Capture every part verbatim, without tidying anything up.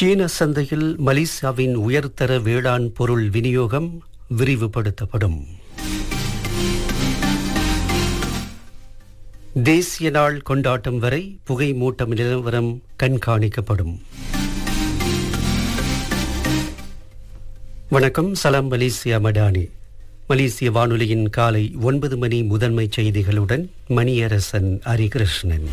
சீன சந்தையில் மலேசியாவின் உயர்தர வேளாண் பொருள் விநியோகம் விரிவுபடுத்தப்படும். தேசிய நாள் கொண்டாட்டம் வரை புகை மூட்டம் நிலவரம் கண்காணிக்கப்படும். வணக்கம், சலாம் மலேசியா மடானி. மலேசிய வானொலியின் காலை ஒன்பது மணி முதன்மை செய்திகளுடன் மணியரசன் ஹரிகிருஷ்ணன்.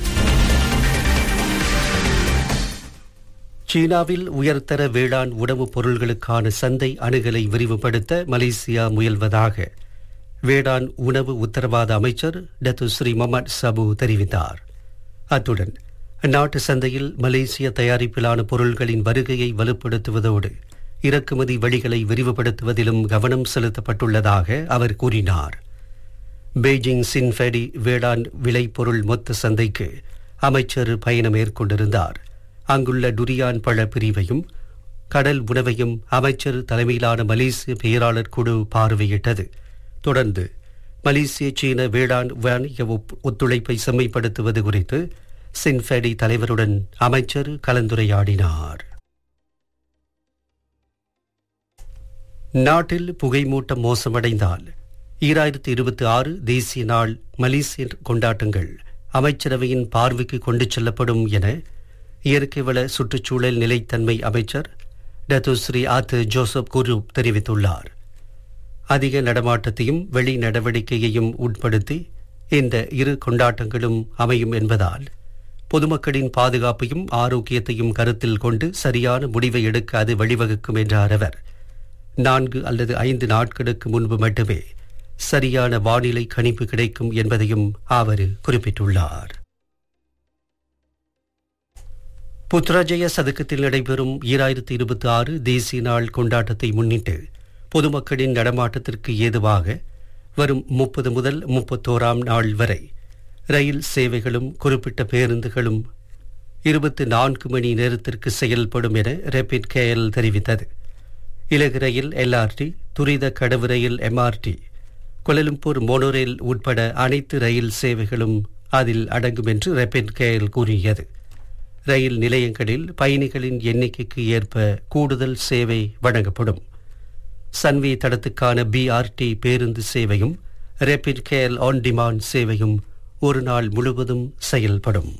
சீனாவில் உயர்தர வேளாண் உணவுப் பொருள்களுக்கான சந்தை அணுகலை விரிவுபடுத்த மலேசியா முயல்வதாக வேளாண் உணவு உத்தரவாத அமைச்சர் டத்து ஸ்ரீ முகமது சபு தெரிவித்தார். அத்துடன் அந்நாட்டு சந்தையில் மலேசிய தயாரிப்பிலான பொருள்களின் வருகையை வலுப்படுத்துவதோடு இறக்குமதி வழிகளை விரிவுபடுத்துவதிலும் கவனம் செலுத்தப்பட்டுள்ளதாக அவர் கூறினார். பெய்ஜிங் சின்ஃபெடி வேளாண் விளைபொருள் மொத்த சந்தைக்கு அமைச்சர் பயணம் மேற்கொண்டிருந்தார். அங்குள்ள டுரியான் பழ பிரிவையும் கடல் உணவையும் அமைச்சர் தலைமையிலான மலேசிய பேராளர் குழு பார்வையிட்டது. தொடர்ந்து மலேசிய சீன வேளாண் வாணிக ஒத்துழைப்பை செம்மைப்படுத்துவது குறித்து சின்ஃபெடி தலைவருடன் அமைச்சர் கலந்துரையாடினார். நாட்டில் புகைமூட்டம் மோசமடைந்தால் ஈராயிரத்தி இருபத்தி ஆறு தேசிய நாள் மலேசிய கொண்டாட்டங்கள் அமைச்சரவையின் பார்வைக்கு கொண்டு செல்லப்படும் என இயற்கை வள சுற்றுச்சூழல் நிலைத்தன்மை அமைச்சர் டத்து ஸ்ரீ ஆத்து ஜோசப் குரூப் தெரிவித்துள்ளார். அதிக நடமாட்டத்தையும் வெளி நடவடிக்கையையும் உட்படுத்தி இந்த இரு கொண்டாட்டங்களும் அமையும் என்பதால் பொதுமக்களின் பாதுகாப்பையும் ஆரோக்கியத்தையும் கருத்தில் கொண்டு சரியான முடிவை எடுக்க அது வழிவகுக்கும் என்றார் அவர். நான்கு அல்லது ஐந்து நாட்களுக்கு முன்பு மட்டுமே சரியான வானிலை கணிப்பு கிடைக்கும் என்பதையும் அவர் குறிப்பிட்டுள்ளார். புத்ராஜய சதுக்கத்தில் நடைபெறும் ஈராயிரத்தி இருபத்தி ஆறு தேசிய நாள் கொண்டாட்டத்தை முன்னிட்டு பொதுமக்களின் நடமாட்டத்திற்கு ஏதுவாக வரும் முப்பது முதல் முப்பத்தோராம் நாள் வரை ரயில் சேவைகளும் குறிப்பிட்ட பேருந்துகளும் இருபத்தி நான்கு மணி நேரத்திற்கு செயல்படும் என ரேபிட் கேஎல் தெரிவித்தது. இலகு ரயில் எல்ஆர்டி, துரித கடவு ரயில் எம்ஆர்டி, கோலாலம்பூர் மோனோரயில் உட்பட அனைத்து ரயில் சேவைகளும் அதில் அடங்கும் என்று ரேபிட் கேஎல் கூறியது. ரயில் நிலையங்களில் பயணிகளின் எண்ணிக்கைக்கு ஏற்ப கூடுதல் சேவை வழங்கப்படும். சன்வி தடத்துக்கான பிஆர்டி பேருந்து சேவையும் ரேபிட் கேஎல் ஆன் டிமாண்ட் சேவையும் ஒரு நாள் முழுவதும் செயல்படும்.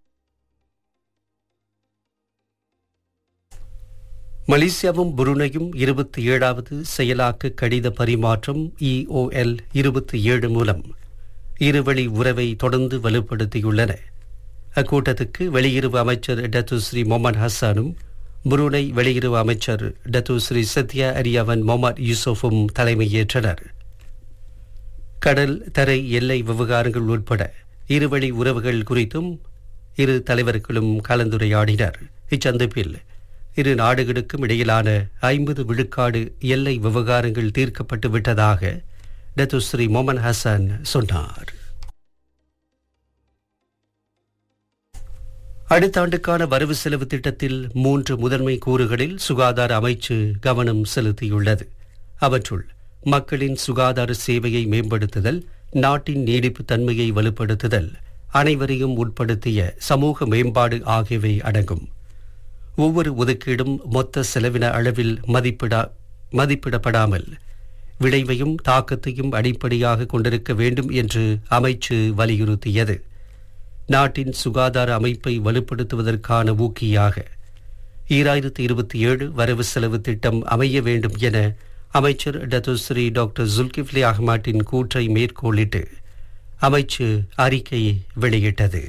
மலேசியாவும் புருனையும் இருபத்தி ஏழாவது செயலாக்க கடித பரிமாற்றம் இஓஎல் இருபத்தி ஏழு மூலம் இருவழி உறவை தொடர்ந்து வலுப்படுத்தியுள்ளன. அக்கூட்டத்துக்கு வெளியுறவு அமைச்சர் டத்து ஸ்ரீ முகமது ஹசானும் புருனை வெளியுறவு அமைச்சர் டத்து ஸ்ரீ சத்யா அரியாவன் முகமது யூசுஃபும் தலைமையேற்றனர். கடல், தரை, எல்லை விவகாரங்கள் உட்பட இருவழி உறவுகள் குறித்தும் இரு தலைவர்களும் கலந்துரையாடினர். இச்சந்திப்பில் இரு நாடுகளுக்கும் இடையிலான ஐம்பது விழுக்காடு எல்லை விவகாரங்கள் தீர்க்கப்பட்டு விட்டதாக டத்து ஸ்ரீ முகமது ஹசன் சொன்னார். அடுத்த ஆண்டுக்கான வரவு செலவு திட்டத்தில் மூன்று முதன்மை கூறுகளில் சுகாதார அமைச்சு கவனம் செலுத்தியுள்ளது. அவற்றுள் மக்களின் சுகாதார சேவையை மேம்படுத்துதல், நாட்டின் நீடிப்பு தன்மையை வலுப்படுத்துதல், அனைவரையும் உட்படுத்திய சமூக மேம்பாடு ஆகியவை அடங்கும். ஒவ்வொரு ஒதுக்கீடும் மொத்த செலவின அளவில் மதிப்பிட மதிப்பிடப்படாமல் விளைவையும் தாக்கத்தையும் அடிப்படையாக கொண்டிருக்க வேண்டும் என்று அமைச்சு வலியுறுத்தியது. நாட்டின் சுகாதார அமைப்பை வலுப்படுத்துவதற்கான ஊக்கியாக ஈராயிரத்தி இருபத்தி ஏழு வரவு செலவு திட்டம் அமைய வேண்டும் என அமைச்சர் டத்து ஸ்ரீ டாக்டர் ஜுல்கிஃப்லி அஹ்மட்டின் கூற்றை மேற்கோளிட்டு அமைச்சு அறிக்கை வெளியிட்டது.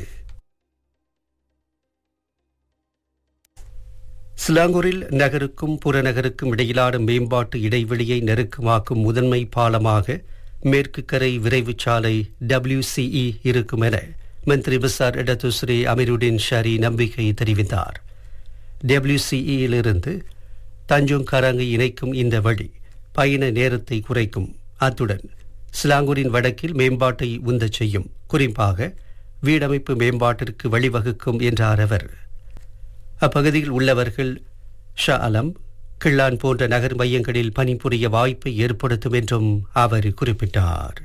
சிலாங்கூரில் நகருக்கும் புறநகருக்கும் இடையிலான மேம்பாட்டு இடைவெளியை நெருக்கமாக்கும் முதன்மை பாலமாக மேற்கு கரை விரைவு சாலை டபிள்யூசிஇ இருக்கும் என மந்திரி பசார் டத்து ஸ்ரீ அமீருடின் ஷரி நம்பிக்கை தெரிவித்தார். டபிள்யூசிஇயிலிருந்து தஞ்சோங் கராங்கை இணைக்கும் இந்த வழி பயண நேரத்தை குறைக்கும். அத்துடன் சிலாங்கூரின் வடக்கில் மேம்பாட்டை உந்தச் செய்யும், குறிப்பாக வீடமைப்பு மேம்பாட்டிற்கு வழிவகுக்கும் என்றார் அவர். அப்பகுதியில் உள்ளவர்கள் ஷா அலம், கிள்ளான் போன்ற நகர் மையங்களில் பணிபுரிய வாய்ப்பை ஏற்படுத்தும் என்றும் அவர் குறிப்பிட்டார்.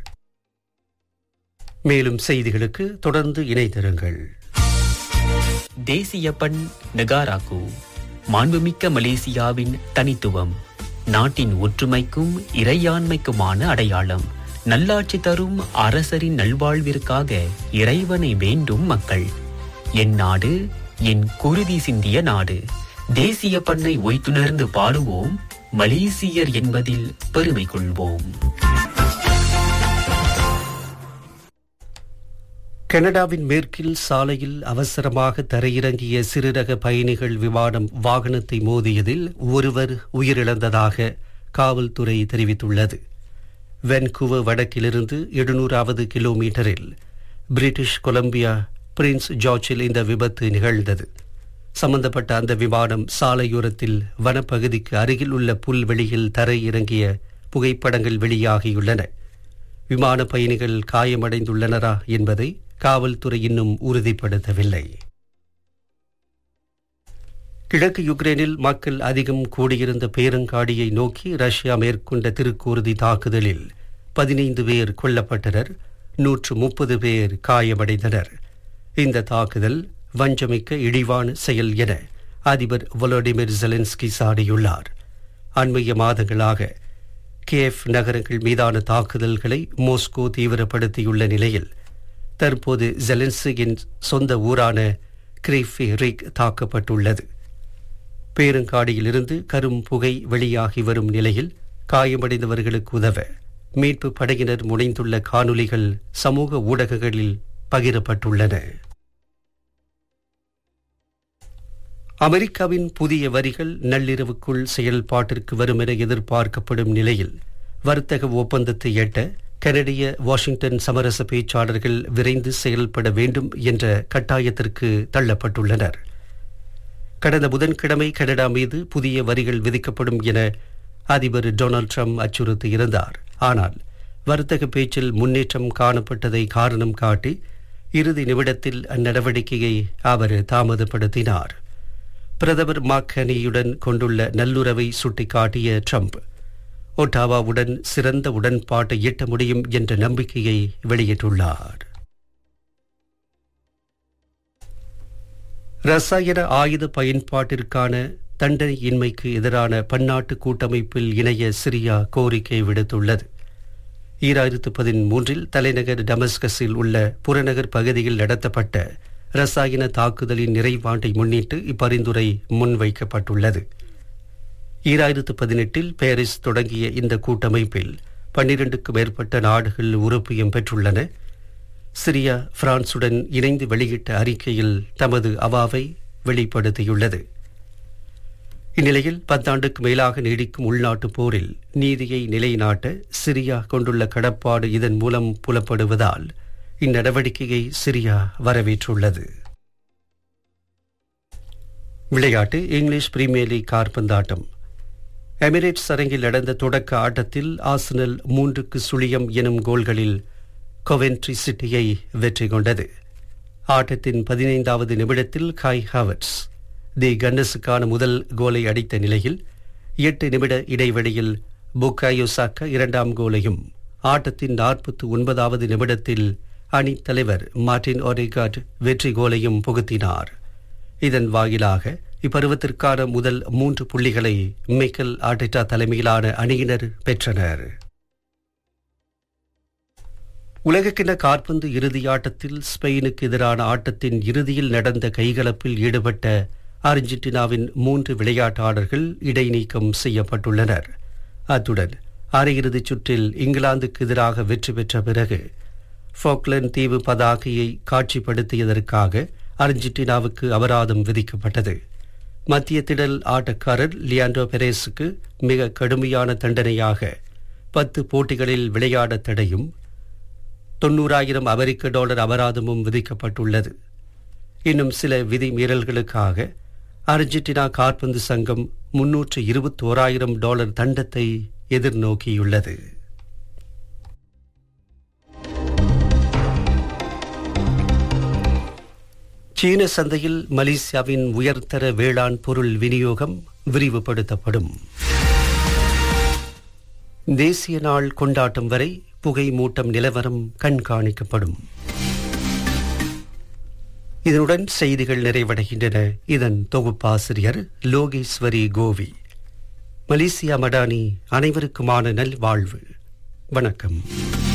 மேலும் செய்திகளுக்கு தொடர்ந்து இணைந்திருங்கள். தேசிய பண் நெகாராக்கு மாண்புமிக்க மலேசியாவின் தனித்துவம், நாட்டின் ஒற்றுமைக்கும் இறையாண்மைக்குமான அடையாளம். நல்லாட்சி தரும் அரசரின் நல்வாழ்விற்காக இறைவனை வேண்டும் மக்கள். என் நாடு என் குருதி சிந்திய நாடு. தேசிய பண்ணை ஒய்த்துணர்ந்து பாடுவோம், மலேசியர் என்பதில் பெருமை கொள்வோம். கனடாவின் மேற்கில் சாலையில் அவசரமாக தரையிறங்கிய சிறுரக பயணிகள் விமானம் வாகனத்தை மோதியதில் ஒருவர் உயிரிழந்ததாக காவல்துறை தெரிவித்துள்ளது. வென்கூவர் வடக்கிலிருந்து எழுநூறாவது கிலோமீட்டரில் பிரிட்டிஷ் கொலம்பியா பிரின்ஸ் ஜார்ஜில் இந்த விபத்து நிகழ்ந்தது. சம்பந்தப்பட்ட அந்த விமானம் சாலையோரத்தில் வனப்பகுதிக்கு அருகில் உள்ள புல்வெளியில் தரையிறங்கிய புகைப்படங்கள் வெளியாகியுள்ளன. விமான பயணிகள் காயமடைந்துள்ளனரா என்பதை காவல்துறை இன்னும் உறுதிப்படுத்தவில்லை. கிழக்கு யுக்ரைனில் மக்கள் அதிகம் கூடியிருந்த பேரங்காடியை நோக்கி ரஷ்யா மேற்கொண்ட திருக்கூறுதி தாக்குதலில் பதினைந்து பேர் கொல்லப்பட்டனர், நூற்று முப்பது பேர் காயமடைந்தனர். இந்த தாக்குதல் வஞ்சமிக்க இழிவான செயல் என அதிபர் வோலோடிமிர் ஜெலன்ஸ்கி சாடியுள்ளார். அண்மைய மாதங்களாக கியேவ் நகரங்கள் மீதான தாக்குதல்களை மாஸ்கோ தீவிரப்படுத்தியுள்ள நிலையில் தற்போது ஜெலன்ஸ்கியின் சொந்த ஊரான கிரீஃபிரிக் தாக்கப்பட்டுள்ளது. பேரங்காடியிலிருந்து கரும் புகை வெளியாகி வரும் நிலையில் காயமடைந்தவர்களுக்கு உதவ மீட்பு படையினர் முனைந்துள்ள காணொலிகள் சமூக ஊடகங்களில் பகிரப்பட்டுள்ளன. அமெரிக்காவின் புதிய வரிகள் நள்ளிரவுக்குள் செயல்பாட்டிற்கு வரும் என எதிர்பார்க்கப்படும் நிலையில் வர்த்தக ஒப்பந்தத்தை எட்ட கனடிய வாஷிங்டன் சமரச பேச்சாளர்கள் விரைந்து செயல்பட வேண்டும் என்ற கட்டாயத்திற்கு தள்ளப்பட்டுள்ளனர். கடந்த புதன்கிழமை கனடா மீது புதிய வரிகள் விதிக்கப்படும் என அதிபர் டொனால்ட் ட்ரம்ப் அச்சுறுத்தியிருந்தார். ஆனால் வர்த்தக பேச்சில் முன்னேற்றம் காணப்பட்டதை காரணம் காட்டி இறுதி நிமிடத்தில் அந்நடவடிக்கையை அவர் தாமதப்படுத்தினார். பிரதமர் மாக்கனியுடன் கொண்டுள்ள நல்லுறவை சுட்டிக்காட்டிய ட்ரம்ப் ஒட்டாவாவுடன் சிறந்த உடன்பாட்டை எட்ட முடியும் என்ற நம்பிக்கையை வெளியிட்டுள்ளார். ரசாயன ஆயுத பயன்பாட்டிற்கான தண்டனையின்மைக்கு எதிரான பன்னாட்டு கூட்டமைப்பில் இணைய சிரியா கோரிக்கை விடுத்துள்ளது. ஈராயிரத்து பதிமூன்றில் தலைநகர் டமஸ்கஸில் உள்ள புறநகர் பகுதியில் நடத்தப்பட்ட ரசாயன தாக்குதலின் நிறைவாண்டை முன்னிட்டு இப்பரிந்துரை முன்வைக்கப்பட்டுள்ளது. ஈராயிரத்து பதினெட்டில் பாரிஸ் தொடங்கிய இந்த கூட்டமைப்பில் பன்னிரண்டுக்கும் மேற்பட்ட நாடுகள் உறுப்பியம் பெற்றுள்ளன. சிரியா பிரான்சுடன் இணைந்து வெளியிட்ட அறிக்கையில் தமது அவாவை வெளிப்படுத்தியுள்ளது. இந்நிலையில் பத்தாண்டுக்கு மேலாக நீடிக்கும் உள்நாட்டு போரில் நீதியை நிலைநாட்ட சிரியா கொண்டுள்ள கடப்பாடு இதன் மூலம் புலப்படுவதால் இந்நடவடிக்கையை சிரியா வரவேற்றுள்ளது. விளையாட்டு. English premier league காற்பந்தாட்டம். எமிரேட்ஸ் அரங்கில் நடந்த தொடக்க ஆட்டத்தில் ஆர்சனல் மூன்றுக்கு சுழியம் எனும் கோல்களில் கொவென்ட்ரி சிட்டியை வெற்றி கொண்டது. ஆட்டத்தின் பதினைந்தாவது நிமிடத்தில் காய் ஹாவர்ட்ஸ் தி கன்னஸுக்கான முதல் கோலை அடித்த நிலையில் எட்டு நிமிட இடைவெளியில் புக்காயோ சாக்கா இரண்டாம் கோலையும், ஆட்டத்தின் நாற்பத்தி ஒன்பதாவது நிமிடத்தில் அணி தலைவர் மார்டின் ஓடேகார்ட் வெற்றி கோலையும் புகுத்தினார். இதன் வாயிலாக இப்பருவத்திற்கான முதல் மூன்று புள்ளிகளை மைக்கேல் ஆர்டெட்டா தலைமையிலான அணியினர் பெற்றனர். உலகக்கிண்ண காற்பந்து இறுதி ஆட்டத்தில் ஸ்பெயினுக்கு எதிரான ஆட்டத்தின் இறுதியில் நடந்த கைகலப்பில் ஈடுபட்ட அர்ஜென்டினாவின் மூன்று விளையாட்டாளர்கள் இடைநீக்கம் செய்யப்பட்டுள்ளனர். அத்துடன் அரையிறுதிச் சுற்றில் இங்கிலாந்துக்கு எதிராக வெற்றி பெற்ற பிறகு ஃபாக்லண்ட் தீவு பதாகையை காட்சிப்படுத்தியதற்காக அர்ஜென்டினாவுக்கு அபராதம் விதிக்கப்பட்டது. மத்திய திடல் ஆட்டக்காரர் லியாண்டோ பெரேஸுக்கு மிக கடுமையான தண்டனையாக பத்து போட்டிகளில் விளையாட தடையும் தொன்னூறாயிரம் அமெரிக்க டாலர் அபராதமும் விதிக்கப்பட்டுள்ளது. இன்னும் சில விதி மீறல்களுக்காக அர்ஜென்டினா காற்பந்து சங்கம் முன்னூற்று இருபத்தி ஓராயிரம் டாலர் தண்டத்தை எதிர்நோக்கியுள்ளது. சீன சந்தையில் மலேசியாவின் உயர்தர வேளாண் பொருள் விநியோகம் விரிவுபடுத்தப்படும். தேசிய நாள் கொண்டாட்டம் வரை புகை மூட்டம் நிலவரம் கண்காணிக்கப்படும். இதனுடன் செய்திகள் நிறைவடைகின்றன. இதன் தொகுப்பாசிரியர் லோகேஸ்வரி கோவி. மலேசியா மடானி அனைவருக்குமான நல்வாழ்வு. வணக்கம்.